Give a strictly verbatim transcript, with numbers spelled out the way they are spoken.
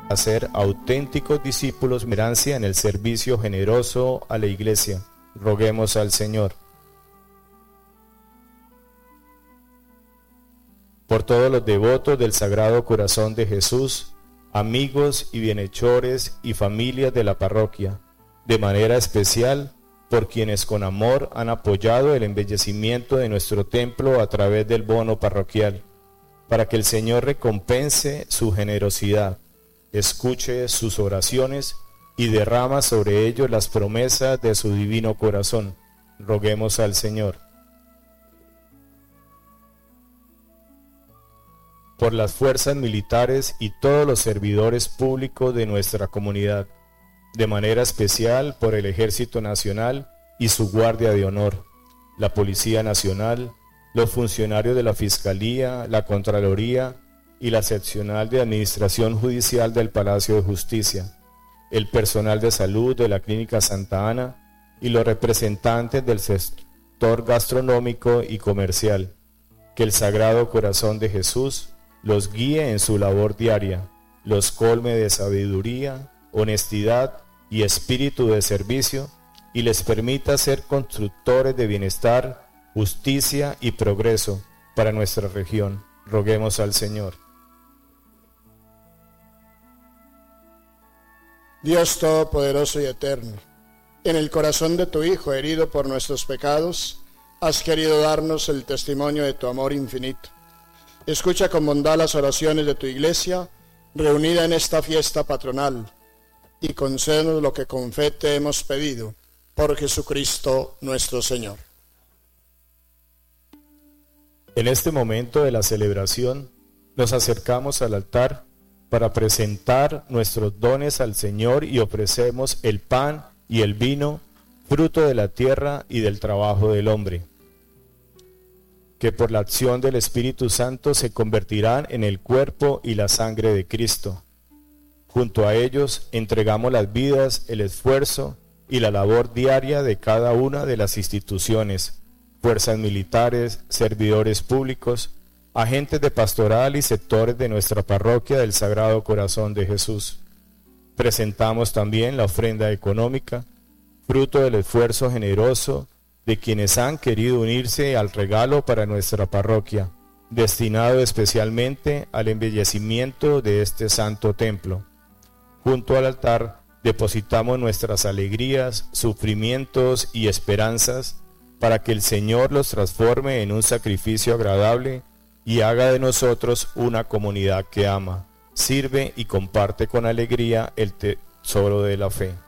a ser auténticos discípulos merancia en el servicio generoso a la Iglesia. Roguemos al Señor. Por todos los devotos del Sagrado Corazón de Jesús, amigos y bienhechores y familias de la parroquia, de manera especial por quienes con amor han apoyado el embellecimiento de nuestro templo a través del bono parroquial, para que el Señor recompense su generosidad, escuche sus oraciones y derrama sobre ellos las promesas de su divino corazón. Roguemos al Señor. Por las fuerzas militares y todos los servidores públicos de nuestra comunidad, de manera especial por el Ejército Nacional y su Guardia de Honor, la Policía Nacional, los funcionarios de la Fiscalía, la Contraloría y la Seccional de Administración Judicial del Palacio de Justicia, el personal de salud de la Clínica Santa Ana y los representantes del sector gastronómico y comercial. Que el Sagrado Corazón de Jesús los guíe en su labor diaria, los colme de sabiduría, honestidad y espíritu de servicio, y les permita ser constructores de bienestar, justicia y progreso para nuestra región. Roguemos al Señor. Dios Todopoderoso y Eterno, en el corazón de tu Hijo herido por nuestros pecados, has querido darnos el testimonio de tu amor infinito. Escucha con bondad las oraciones de tu Iglesia, reunida en esta fiesta patronal, y concédenos lo que con fe te hemos pedido, por Jesucristo nuestro Señor. En este momento de la celebración, nos acercamos al altar para presentar nuestros dones al Señor y ofrecemos el pan y el vino, fruto de la tierra y del trabajo del hombre, que por la acción del Espíritu Santo se convertirán en el cuerpo y la sangre de Cristo. Junto a ellos entregamos las vidas, el esfuerzo y la labor diaria de cada una de las instituciones, fuerzas militares, servidores públicos, agentes de pastoral y sectores de nuestra parroquia del Sagrado Corazón de Jesús. Presentamos también la ofrenda económica, fruto del esfuerzo generoso de quienes han querido unirse al regalo para nuestra parroquia, destinado especialmente al embellecimiento de este santo templo. Junto al altar depositamos nuestras alegrías, sufrimientos y esperanzas para que el Señor los transforme en un sacrificio agradable y haga de nosotros una comunidad que ama, sirve y comparte con alegría el tesoro de la fe.